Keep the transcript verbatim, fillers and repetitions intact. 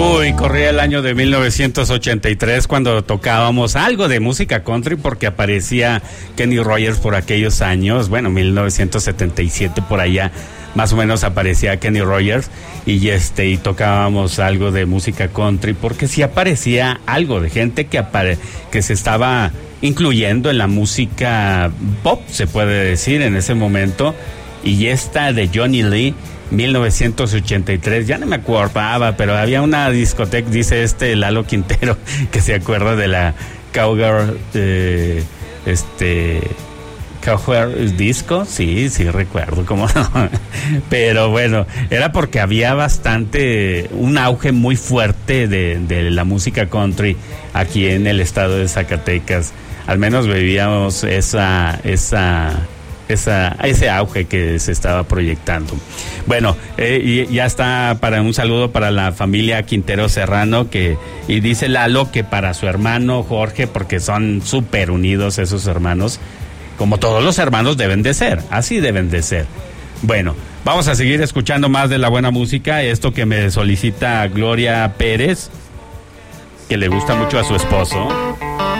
Uy, corría el año de mil novecientos ochenta y tres cuando tocábamos algo de música country porque aparecía Kenny Rogers por aquellos años, bueno, mil novecientos setenta y siete por allá, más o menos aparecía Kenny Rogers y este y tocábamos algo de música country porque sí aparecía algo de gente que apare, que se estaba incluyendo en la música pop, se puede decir en ese momento, y esta de Johnny Lee mil novecientos ochenta y tres, ya no me acordaba, pero había una discoteca, dice este Lalo Quintero, que se acuerda de la Cowgirl, eh, este, Cowgirl Disco, sí, sí recuerdo, cómo no, pero bueno, era porque había bastante, un auge muy fuerte de, de la música country aquí en el estado de Zacatecas, al menos vivíamos esa, esa... Esa, ese auge que se estaba proyectando. Bueno, eh, y ya está para un saludo para la familia Quintero Serrano, que y dice Lalo que para su hermano Jorge, porque son súper unidos esos hermanos, como todos los hermanos deben de ser, así deben de ser. Bueno, vamos a seguir escuchando más de la buena música, esto que me solicita Gloria Pérez, que le gusta mucho a su esposo.